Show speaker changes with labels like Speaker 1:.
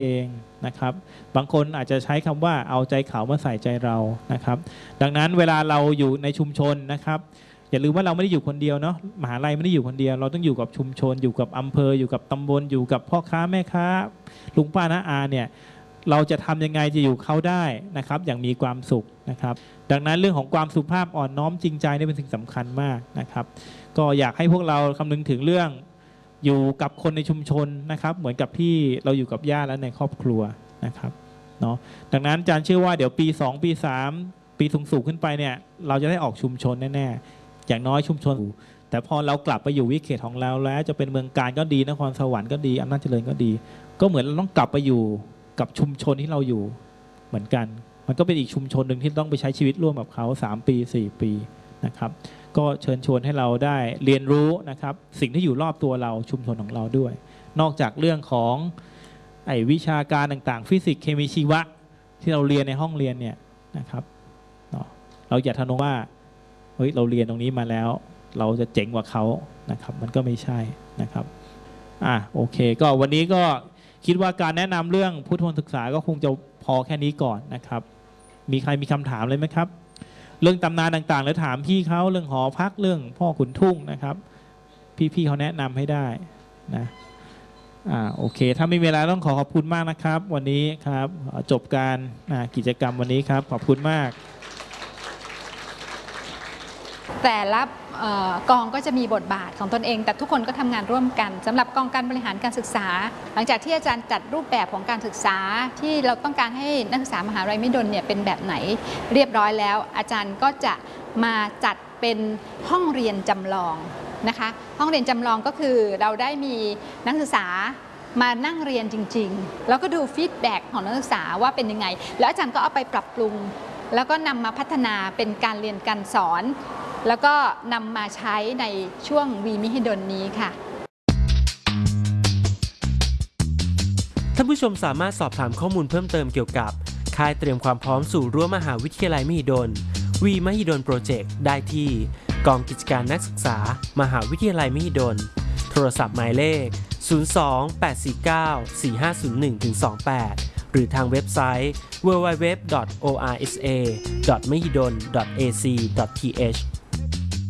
Speaker 1: เองนะครับบางคนอาจจะใช้คำว่าเอาใจเขามาใส่ใจเรานะครับดังนั้นเวลาเราอยู่ในชุมชนนะครับอย่าลืมว่าเราไม่ได้อยู่คนเดียวเนาะมหาลัยไม่ได้อยู่คนเดียวเราต้องอยู่กับชุมชนอยู่กับอำเภออยู่กับตำบลอยู่กับพ่อค้าแม่ค้าลุงป้าน้าอาเนี่ยเราจะทำยังไงจะอยู่เขาได้นะครับอย่างมีความสุขนะครับดังนั้นเรื่องของความสุภาพอ่อนน้อมจริงใจนี่เป็นสิ่งสำคัญมากนะครับก็อยากให้พวกเราคำนึงถึงเรื่องอยู่กับคนในชุมชนนะครับเหมือนกับที่เราอยู่กับญาติและในครอบครัวนะครับเนาะดังนั้นอาจารย์เชื่อว่าเดี๋ยวปี2ปี3ปีสูงขึ้นไปเนี่ยเราจะได้ออกชุมชนแน่ๆอย่างน้อยชุมชนแต่พอเรากลับไปอยู่วิเขตของเราแล้วจะเป็นเมืองการก็ดีนครสวรรค์ก็ดีอำนาจเจริญก็ดีก็เหมือนเราต้องกลับไปอยู่กับชุมชนที่เราอยู่เหมือนกันมันก็เป็นอีกชุมชนหนึ่งที่ต้องไปใช้ชีวิตร่วมกับเขา3ปี4ปีนะครับก็เชิญชวนให้เราได้เรียนรู้นะครับสิ่งที่อยู่รอบตัวเราชุมชนของเราด้วยนอกจากเรื่องของวิชาการต่างๆฟิสิกส์เคมีชีวะที่เราเรียนในห้องเรียนเนี่ยนะครับเราอย่าทะนงว่าเฮ้ยเราเรียนตรงนี้มาแล้วเราจะเจ๋งกว่าเขานะครับมันก็ไม่ใช่นะครับโอเคก็วันนี้ก็คิดว่าการแนะนำเรื่องพุทธมนต์ศึกษาก็คงจะพอแค่นี้ก่อนนะครับมีใครมีคำถามเลยไหมครับเรื่องตำนานต่างๆแล้วถามพี่เขาเรื่องหอพักเรื่องพ่อขุนทุ่งนะครับพี่ๆเขาแนะนำให้ได้นะโอเคถ้าไม่มีเวลาต้องขอบคุณมากนะครับวันนี้ครับจบการกิจกรรมวันนี้ครับขอบคุณมาก
Speaker 2: แต่ละกองก็จะมีบทบาทของตนเองแต่ทุกคนก็ทำงานร่วมกันสำหรับกองการบริหารการศึกษาหลังจากที่อาจารย์จัดรูปแบบของการศึกษาที่เราต้องการให้นักศึกษามหาวิทยาลัยมหิดลเนี่ยเป็นแบบไหนเรียบร้อยแล้วอาจารย์ก็จะมาจัดเป็นห้องเรียนจำลองนะคะห้องเรียนจำลองก็คือเราได้มีนักศึกษามานั่งเรียนจริงๆแล้วก็ดูฟีดแบ็กของนักศึกษาว่าเป็นยังไงแล้วอาจารย์ก็เอาไปปรับปรุงแล้วก็นำมาพัฒนาเป็นการเรียนการสอนแล้วก็นำมาใช้ในช่วงวีมหิดลนี้ค่ะ
Speaker 3: ท่านผู้ชมสามารถสอบถามข้อมูลเพิ่มเติมเกี่ยวกับค่ายเตรียมความพร้อมสู่รั้วมหาวิทยาลัยมหิดลวีมหิดลโปรเจกต์ได้ที่กองกิจการนักศึกษามหาวิทยาลัยมหิดลโทรศัพท์หมายเลข02-849-4501-28 หรือทางเว็บไซต์ www.orsa.mahidol.ac.th